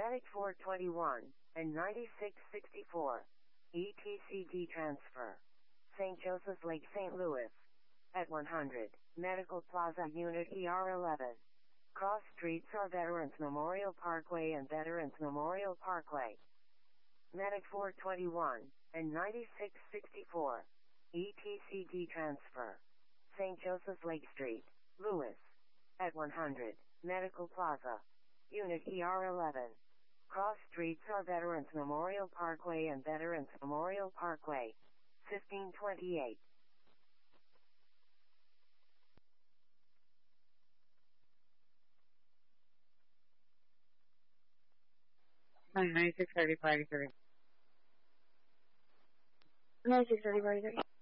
Medic 421 and 9664. ETCD transfer. St. Joseph's Lake, St. Louis. At 100, Medical Plaza Unit ER11. Cross streets are Veterans Memorial Parkway and Veterans Memorial Parkway. Medic 421 and 9664. ETCD transfer. St. Joseph's Lake Street, Louis. At 100, Medical Plaza. Unit ER11. Cross streets are Veterans Memorial Parkway and Veterans Memorial Parkway. 1528. 9630. 9630.